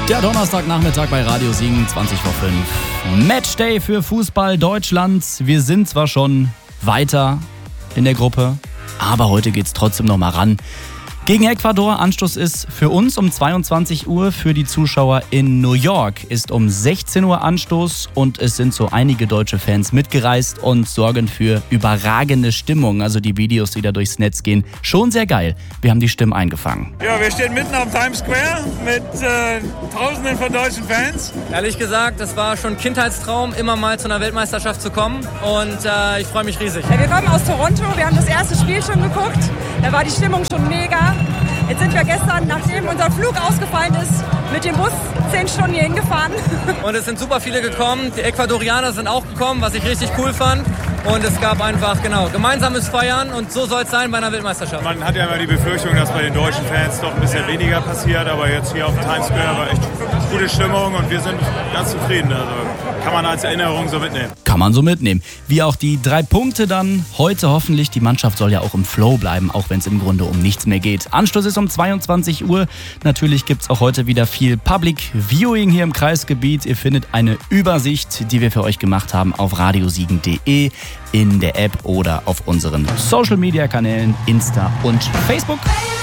Der Donnerstagnachmittag bei Radio Siegen, 20 vor 5. Matchday für Fußball Deutschland. Wir sind zwar schon weiter in der Gruppe, aber heute geht's trotzdem noch mal ran. Gegen Ecuador, Anstoß ist für uns um 22 Uhr, für die Zuschauer in New York ist um 16 Uhr Anstoß und es sind so einige deutsche Fans mitgereist und sorgen für überragende Stimmung. Also die Videos, die da durchs Netz gehen, schon sehr geil. Wir haben die Stimmen eingefangen. Ja, wir stehen mitten am Times Square mit Tausenden von deutschen Fans. Ehrlich gesagt, das war schon ein Kindheitstraum, immer mal zu einer Weltmeisterschaft zu kommen und ich freue mich riesig. Ja, wir kommen aus Toronto, wir haben das erste Spiel schon geguckt, da war die Stimmung schon mega. Jetzt sind wir gestern, nachdem unser Flug ausgefallen ist, mit dem Bus 10 Stunden hier hingefahren. Und es sind super viele gekommen, die Ecuadorianer sind auch gekommen, was ich richtig cool fand. Und es gab einfach, gemeinsames Feiern und so soll es sein bei einer Weltmeisterschaft. Man hat ja immer die Befürchtung, dass bei den deutschen Fans doch ein bisschen weniger passiert, aber jetzt hier auf dem Times Square war echt gute Stimmung und wir sind ganz zufrieden. Also kann man als Erinnerung so mitnehmen. Kann man so mitnehmen. Wie auch die 3 Punkte dann heute hoffentlich. Die Mannschaft soll ja auch im Flow bleiben, auch wenn es im Grunde um nichts mehr geht. Anstoß ist um 22 Uhr. Natürlich gibt es auch heute wieder viel Public Viewing hier im Kreisgebiet. Ihr findet eine Übersicht, die wir für euch gemacht haben auf radiosiegen.de, in der App oder auf unseren Social Media Kanälen Insta und Facebook.